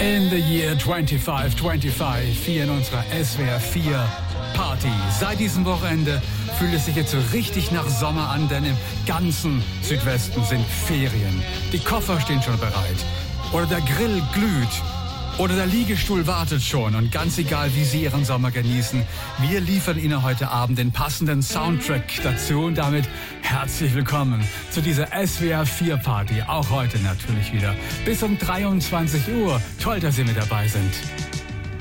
In the year 2525 hier in unserer SWR 4 Party. Seit diesem Wochenende fühlt es sich jetzt so richtig nach Sommer an, denn im ganzen Südwesten sind Ferien. Die Koffer stehen schon bereit. Oder der Grill glüht. Oder der Liegestuhl wartet schon. Und ganz egal, wie Sie Ihren Sommer genießen, wir liefern Ihnen heute Abend den passenden Soundtrack dazu. Und damit herzlich willkommen zu dieser SWR 4 Party. Auch heute natürlich wieder bis um 23 Uhr. Toll, dass Sie mit dabei sind.